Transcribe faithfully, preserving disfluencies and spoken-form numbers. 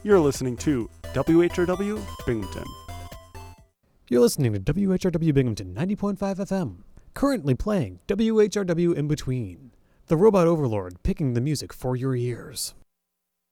You're listening to W H R W Binghamton. You're listening to W H R W Binghamton ninety point five F M. Currently playing W H R W In Between, the Robot Overlord picking the music for your ears.